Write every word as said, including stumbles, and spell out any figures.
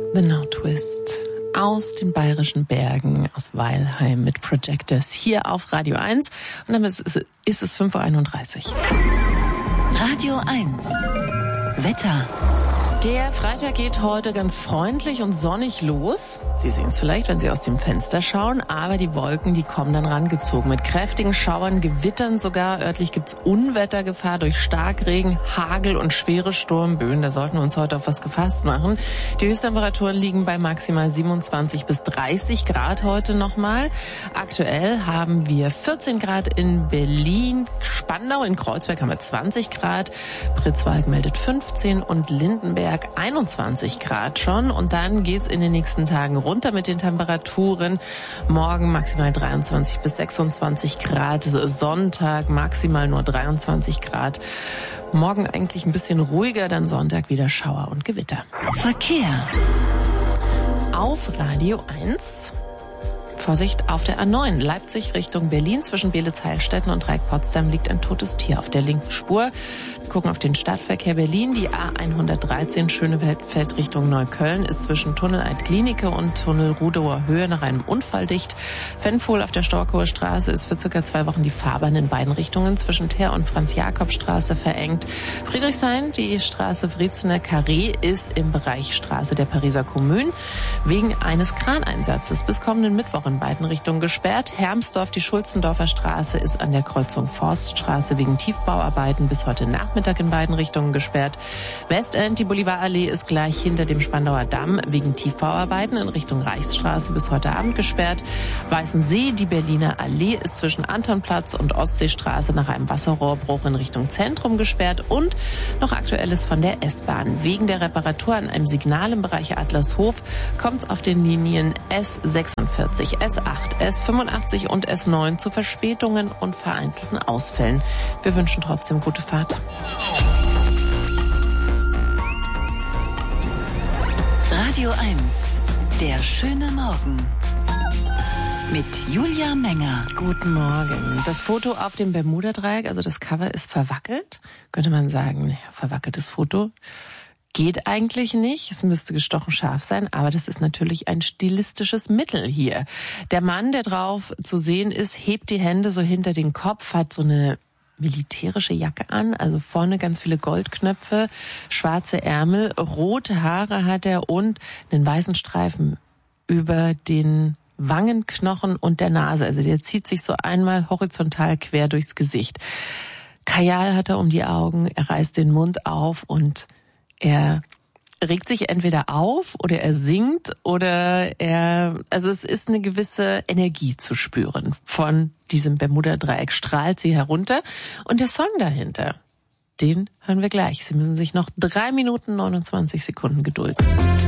The No Twist aus den bayerischen Bergen, aus Weilheim mit Projectors hier auf Radio eins. Und damit ist, ist es fünf Uhr einunddreißig. Radio eins. Wetter. Der Freitag geht heute ganz freundlich und sonnig los. Sie sehen es vielleicht, wenn Sie aus dem Fenster schauen, aber die Wolken, die kommen dann rangezogen mit kräftigen Schauern, Gewittern sogar. Örtlich gibt's Unwettergefahr durch Starkregen, Hagel und schwere Sturmböen. Da sollten wir uns heute auf was gefasst machen. Die Höchsttemperaturen liegen bei maximal siebenundzwanzig bis dreißig Grad heute nochmal. Aktuell haben wir vierzehn Grad in Berlin, Spandau, in Kreuzberg haben wir zwanzig Grad, Pritzwalk meldet fünfzehn und Lindenberg einundzwanzig Grad schon. Und dann geht's in den nächsten Tagen runter mit den Temperaturen. Morgen maximal dreiundzwanzig bis sechsundzwanzig Grad, Sonntag maximal nur dreiundzwanzig Grad. Morgen eigentlich ein bisschen ruhiger, dann Sonntag wieder Schauer und Gewitter. Verkehr. Auf Radio eins. Vorsicht auf der A neun, Leipzig Richtung Berlin. Zwischen Beelitz-Heilstätten und Dreieck-Potsdam liegt ein totes Tier auf der linken Spur. Wir gucken auf den Stadtverkehr Berlin. Die A hundertdreizehn Schönefeld Richtung Neukölln ist zwischen Tunnel Alt-Klinike und Tunnel Rudower Höhe nach einem Unfall dicht. Fennpohl auf der Storkower Straße ist für circa zwei Wochen die Fahrbahn in beiden Richtungen zwischen Teer und Franz-Jakob-Straße verengt. Friedrichshain, die Straße Wriezener Carré, ist im Bereich Straße der Pariser Kommune wegen eines Kraneinsatzes bis kommenden Mittwoch in beiden Richtungen gesperrt. Hermsdorf, die Schulzendorfer Straße, ist an der Kreuzung Forststraße wegen Tiefbauarbeiten bis heute Nachmittag in beiden Richtungen gesperrt. Westend, die Bolivarallee, ist gleich hinter dem Spandauer Damm wegen Tiefbauarbeiten in Richtung Reichsstraße bis heute Abend gesperrt. Weißensee, die Berliner Allee, ist zwischen Antonplatz und Ostseestraße nach einem Wasserrohrbruch in Richtung Zentrum gesperrt. Und noch Aktuelles von der S-Bahn. Wegen der Reparatur an einem Signal im Bereich Adlershof kommt es auf den Linien S sechsundvierzig, S acht, S fünfundachtzig und S neun zu Verspätungen und vereinzelten Ausfällen. Wir wünschen trotzdem gute Fahrt. Radio eins. Der schöne Morgen. Mit Julia Menger. Guten Morgen. Das Foto auf dem Bermuda-Dreieck, also das Cover, ist verwackelt. Könnte man sagen, naja, verwackeltes Foto. Geht eigentlich nicht, es müsste gestochen scharf sein, aber das ist natürlich ein stilistisches Mittel hier. Der Mann, der drauf zu sehen ist, hebt die Hände so hinter den Kopf, hat so eine militärische Jacke an, also vorne ganz viele Goldknöpfe, schwarze Ärmel, rote Haare hat er und einen weißen Streifen über den Wangenknochen und der Nase. Also der zieht sich so einmal horizontal quer durchs Gesicht. Kajal hat er um die Augen, er reißt den Mund auf und er regt sich entweder auf oder er singt oder er, also es ist eine gewisse Energie zu spüren von diesem Bermuda-Dreieck, strahlt sie herunter. Und der Song dahinter, den hören wir gleich. Sie müssen sich noch drei Minuten neunundzwanzig Sekunden gedulden.